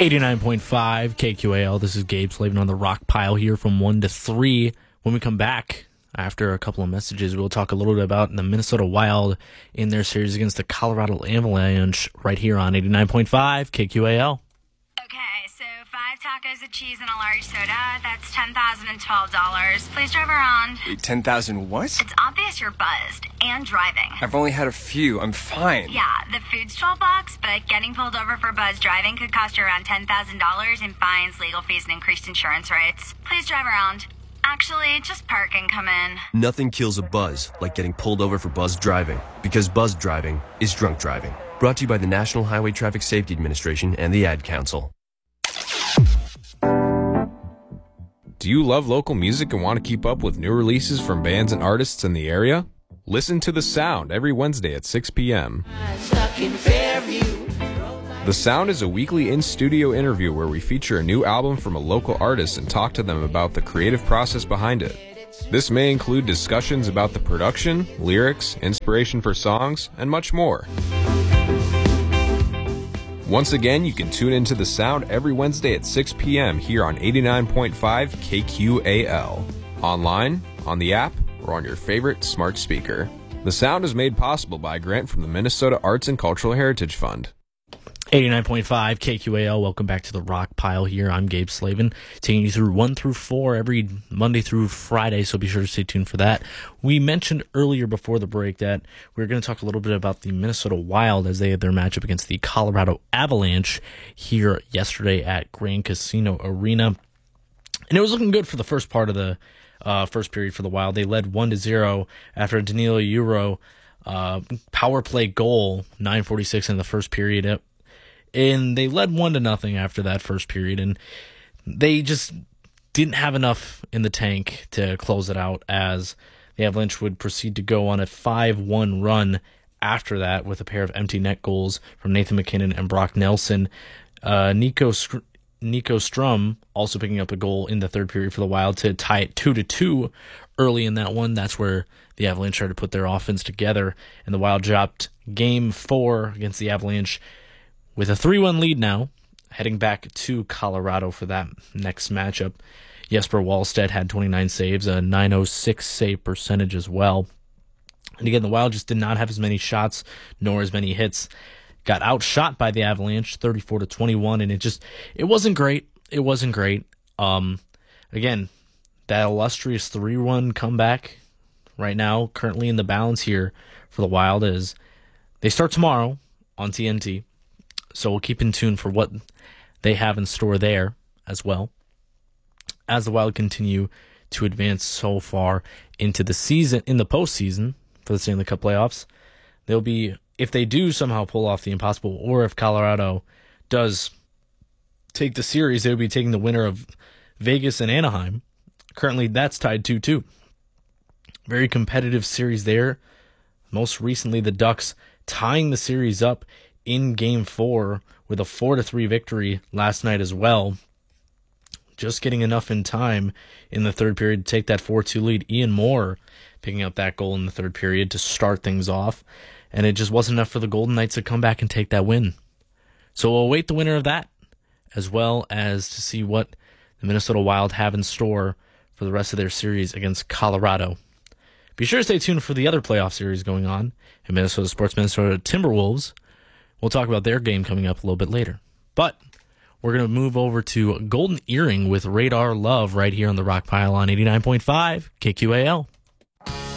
89.5 KQAL. This is Gabe Slavin on the Rock Pile here from 1 to 3. When we come back, after a couple of messages, we'll talk a little bit about the Minnesota Wild in their series against the Colorado Avalanche right here on 89.5 KQAL. Okay, so 5 tacos of cheese and a large soda, that's $10,012. Please drive around. Wait, 10,000 what? It's obvious you're buzzed and driving. I've only had a few. I'm fine. Yeah, the food's $12, but getting pulled over for buzz driving could cost you around $10,000 in fines, legal fees, and increased insurance rates. Please drive around. Actually, just park and come in. Nothing kills a buzz like getting pulled over for buzz driving, because buzz driving is drunk driving. Brought to you by the National Highway Traffic Safety Administration and the Ad Council. Do you love local music and want to keep up with new releases from bands and artists in the area? Listen to The Sound every Wednesday at 6 p.m. The Sound is a weekly in-studio interview where we feature a new album from a local artist and talk to them about the creative process behind it. This may include discussions about the production, lyrics, inspiration for songs, and much more. Once again, you can tune into The Sound every Wednesday at 6 p.m. here on 89.5 KQAL. Online, on the app, or on your favorite smart speaker. The Sound is made possible by a grant from the Minnesota Arts and Cultural Heritage Fund. 89.5 KQAL. Welcome back to the Rock Pile here. I'm Gabe Slavin, taking you through 1 through 4 every Monday through Friday, so be sure to stay tuned for that. We mentioned earlier before the break that we were going to talk a little bit about the Minnesota Wild as they had their matchup against the Colorado Avalanche here yesterday at Grand Casino Arena. And it was looking good for the first part of the first period for the Wild. They led 1-0 after a Danilo Euro power play goal, 9:46 in the first period. And they led 1-0 after that first period, and they just didn't have enough in the tank to close it out as the Avalanche would proceed to go on a 5-1 run after that with a pair of empty net goals from Nathan MacKinnon and Brock Nelson. Nico Strum also picking up a goal in the third period for the Wild to tie it 2-2 early in that one. That's where the Avalanche tried to put their offense together, and the Wild dropped Game 4 against the Avalanche with a 3-1 lead now, heading back to Colorado for that next matchup. Jesper Wallstedt had 29 saves, a .906 save percentage as well. And again, the Wild just did not have as many shots nor as many hits. Got outshot by the Avalanche, 34-21, and it wasn't great. It wasn't great. Again, that illustrious 3-1 comeback right now, currently in the balance here for the Wild, is they start tomorrow on TNT. So we'll keep in tune for what they have in store there as well. As the Wild continue to advance so far into the season, in the postseason for the Stanley Cup playoffs, they'll be, if they do somehow pull off the impossible, or if Colorado does take the series, they'll be taking the winner of Vegas and Anaheim. Currently, that's tied 2-2. Very competitive series there. Most recently, the Ducks tying the series up in Game 4 with a 4-3 victory last night as well. Just getting enough in time in the third period to take that 4-2 lead. Ian Moore picking up that goal in the third period to start things off. And it just wasn't enough for the Golden Knights to come back and take that win. So we'll await the winner of that, as well as to see what the Minnesota Wild have in store for the rest of their series against Colorado. Be sure to stay tuned for the other playoff series going on in Minnesota Sports. Minnesota Timberwolves. We'll talk about their game coming up a little bit later. But we're going to move over to Golden Earring with Radar Love right here on the Rock Pile on 89.5 KQAL.